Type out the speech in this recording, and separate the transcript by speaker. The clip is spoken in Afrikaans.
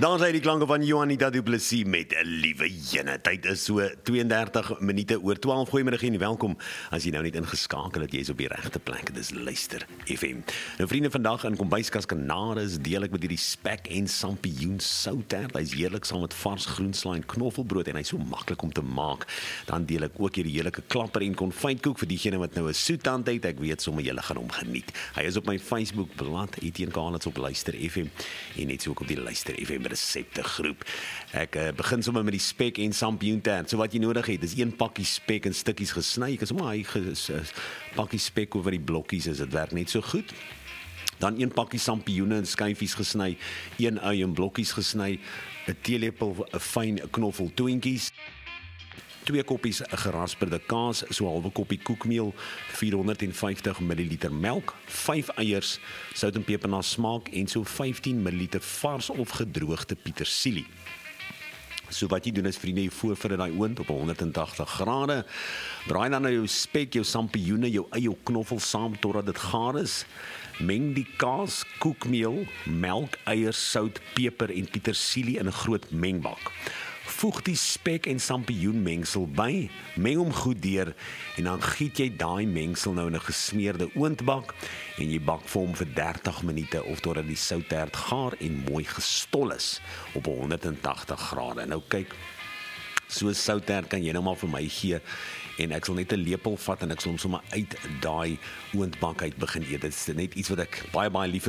Speaker 1: Dan sy die klanke van Juanita Du Plessis met 'n liewe jene. Tyd is so 32 minute oor 12. Goeiemiddag en welkom. As jy nou net ingeskakel het, jy is op die regte plek. Dis Luister FM. Nou vriende, vandag in Kombuiskas Kanaris deel ek met hierdie spek en sampioen soutert. Hy's heerlik saam met vars groenslaai en knoffelbrood en hy's so maklik om te maak. Dan deel ek ook hierdie heerlike klapper en konfytkoek vir diegene wat nou 'n soettand het. Ek weet sommer julle gaan hom geniet. Hy is op my Facebook bladsy Etienne Kalitz op Luister FM en net so ook op die Luister FM resepte groep. Ek begin sommer met die spek en sampioentert. So wat jy nodig het, is 1 pakkie spek in stukkies gesny. Ek is sommer hy pakkie spek oor die blokkies, is dit werk net so goed. Dan 1 pakkie sampioene in skyfies gesny, 1 ui in blokkies gesny, 'n teelepel fyn knoffeltoentjies, 2 koppies gerasperde kaas, so 'n halwe koppie koekmeel, 450 ml melk, 5 eiers, sout en peper na smaak en so 15 ml vars of gedroogde petersilie. So wat jy doen is vriende, jy voorvir daai oond op 180 grade. Draai dan nou jou spek, jou sampioene, jou eie, jou knoffel saam totdat dit gaar is. Meng die kaas, koekmeel, melk, eiers, sout, peper en petersilie in 'n groot mengbak. Voeg die spek en sampioen mengsel by, meng hom goed deur en dan giet jy daai mengsel nou in 'n gesmeerde oondbak en jy bak vir hom vir 30 minute of totdat die soutert gaar en mooi gestol is op 180 grade. Nou kyk, so soutert kan jy nou maar vir my gee en ek sal net 'n lepel vat en ek sal hom sommer uit daai oondbak uit begin eet. Dit is net iets wat ek baie lief